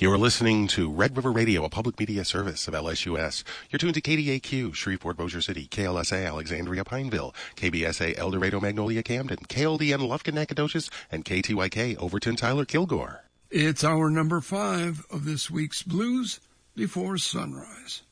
You're listening to Red River Radio, a public media service of LSUS. You're tuned to KDAQ, Shreveport, Bossier City, KLSA, Alexandria, Pineville, KBSA, El Dorado, Magnolia, Camden, KLDN, Lufkin, Nacogdoches, and KTYK, Overton, Tyler, Kilgore. It's hour number 5 of this week's Blues Before Sunrise.